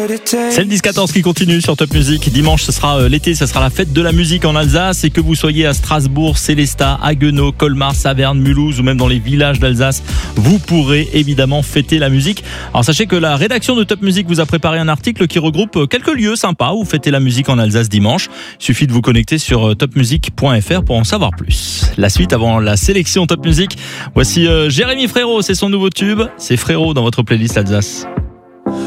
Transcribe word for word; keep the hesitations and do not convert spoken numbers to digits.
C'est le dix quatorze qui continue sur Top Music. Dimanche, ce sera euh, l'été, ce sera la fête de la musique en Alsace. Et que vous soyez à Strasbourg, Célestat, Haguenau, Colmar, Saverne, Mulhouse ou même dans les villages d'Alsace, vous pourrez évidemment fêter la musique. Alors sachez que la rédaction de Top Music vous a préparé un article qui regroupe quelques lieux sympas où fêter la musique en Alsace dimanche. Il suffit de vous connecter sur top music point f r pour en savoir plus. La suite avant la sélection Top Music. Voici euh, Jérémy Frérot, c'est son nouveau tube. C'est Frérot dans votre playlist Alsace.